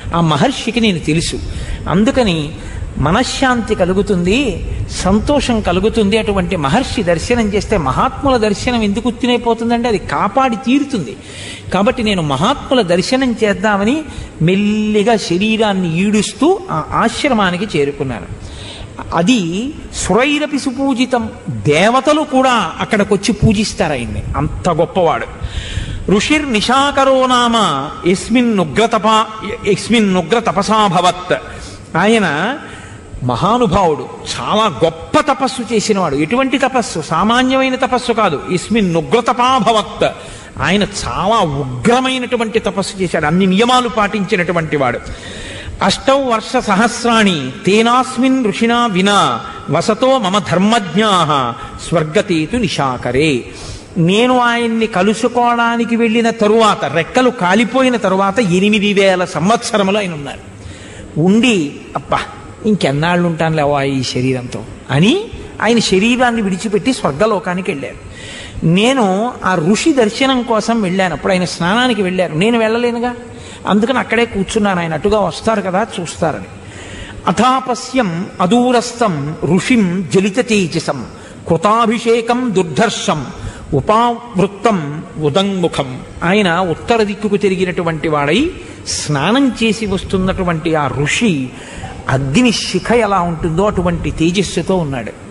ఆ మహర్షికి నేను తెలుసు. అందుకని మనశ్శాంతి కలుగుతుంది, సంతోషం కలుగుతుంది. అటువంటి మహర్షి దర్శనం చేస్తే మహాత్ముల దర్శనం ఎందుకు తినైపోతుందంటే అది కాపాడి తీరుతుంది. కాబట్టి నేను మహాత్ముల దర్శనం చేద్దామని మెల్లిగా శరీరాన్ని ఈడుస్తూ ఆ ఆశ్రమానికి చేరుకున్నాను. అది సురైరపి సుపూజితం, దేవతలు కూడా అక్కడికి వచ్చి పూజిస్తారు ఆయన్ని, అంత గొప్పవాడు. ఋషిర్ నిశాకరో నామ ఎస్మిన్ ఉగ్ర తపసాభవత్. ఆయన మహానుభావుడు, చాలా గొప్ప తపస్సు చేసినవాడు. ఎటువంటి తపస్సు? సామాన్యమైన తపస్సు కాదు. ఇస్మిన్ ఉగ్రతపాభవత్, ఆయన చాలా ఉగ్రమైనటువంటి తపస్సు చేశాడు, అన్ని నియమాలు పాటించినటువంటి వాడు. 8 వర్ష సహస్రాణి తేనాస్మిన్ ఋషినా వినా వసతో మమ ధర్మజ్ఞాః స్వర్గతేతు నిశాకరే. నేను ఆయన్ని కలుసుకోవడానికి వెళ్ళిన తరువాత, రెక్కలు కాలిపోయిన తరువాత 8,000 సంవత్సరములు ఆయన ఉన్నారు. ఉండి అబ్బా ఇంకెన్నాళ్ళు ఉంటాను లేవా ఈ శరీరంతో అని ఆయన శరీరాన్ని విడిచిపెట్టి స్వర్గలోకానికి వెళ్ళారు. నేను ఆ ఋషి దర్శనం కోసం వెళ్ళాను. అప్పుడు ఆయన స్నానానికి వెళ్ళారు, నేను వెళ్ళలేనుగా, అందుకని అక్కడే కూర్చున్నాను. ఆయన అటుగా వస్తారు కదా, చూస్తారని. అథాపశ్యం అదూరస్థం ఋషిం జలిత తేజసం కృతాభిషేకం దుర్ధర్షం ఉపావృత్తం ఉదంగుఖం. ఆయన ఉత్తర దిక్కుకు తిరిగినటువంటి వాడై స్నానం చేసి వస్తున్నటువంటి ఆ ఋషి అగ్ని శిఖ ఎలా ఉంటుందో అటువంటి తేజస్సుతో ఉన్నాడు.